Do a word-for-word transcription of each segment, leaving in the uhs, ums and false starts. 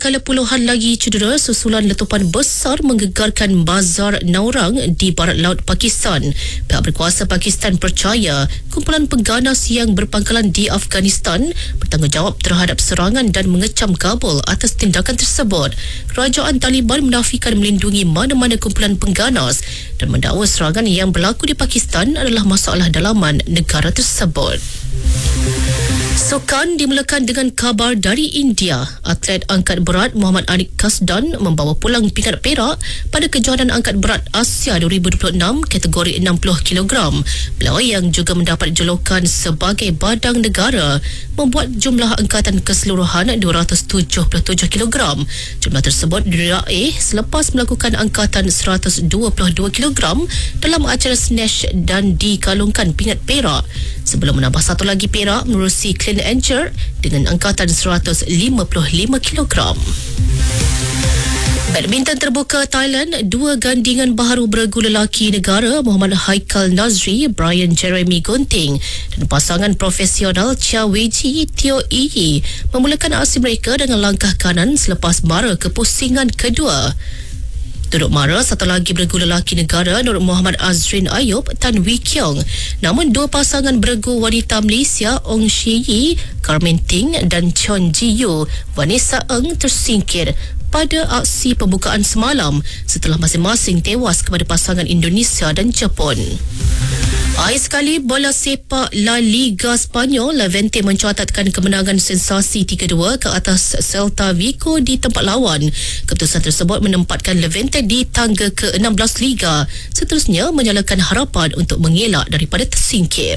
manakala puluhan lagi cedera susulan letupan besar menggegarkan bazar Naurang di barat laut Pakistan. Pihak berkuasa Pakistan percaya kumpulan pengganas yang berpangkalan di Afghanistan bertanggungjawab terhadap serangan dan mengecam Kabul atas tindakan tersebut. Kerajaan Taliban menafikan melindungi mana-mana kumpulan pengganas dan mendakwa serangan yang berlaku di Pakistan adalah masalah dalaman negara tersebut. Sukan dimulakan dengan khabar dari India. Atlet angkat berat Muhammad Anik Kasdan membawa pulang pingat perak pada kejohanan angkat berat Asia dua ribu dua puluh enam kategori enam puluh kilogram. Beliau yang juga mendapat julukan sebagai badang negara membuat jumlah angkatan keseluruhan dua ratus tujuh puluh tujuh kilogram. Jumlah tersebut diraih selepas melakukan angkatan seratus dua puluh dua kilogram dalam acara snatch dan dikalungkan pingat perak sebelum menambah satu lagi perak menerusi clean and jerk dengan angkatan seratus lima puluh lima kilogram. Badminton terbuka Thailand, dua gandingan baharu beregu lelaki negara Muhammad Haikal Nazri, Brian Jeremy Gunting dan pasangan profesional Chia Wei-ji Teo Yi memulakan aksi mereka dengan langkah kanan selepas mara kepusingan kedua. Duduk mara satu lagi beregu lelaki negara Nur Muhammad Azrin Ayub Tan Wee Kiong. Namun dua pasangan beregu wanita Malaysia Ong Shi Yi, Carmen Ting dan Chon Ji Yu, Vanessa Eng tersingkir pada aksi pembukaan semalam setelah masing-masing tewas kepada pasangan Indonesia dan Jepun. Akhir sekali, bola sepak La Liga Spanyol, Levante mencatatkan kemenangan sensasi tiga dua ke atas Celta Vigo di tempat lawan. Keputusan tersebut menempatkan Levante di tangga ke enam belas Liga, seterusnya menyalakan harapan untuk mengelak daripada tersingkir.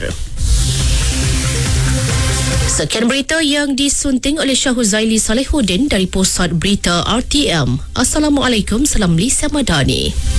Sekian berita yang disunting oleh Syahuzaili Salehuddin dari Pusat Berita R T M. Assalamualaikum, salam Lisa Madani.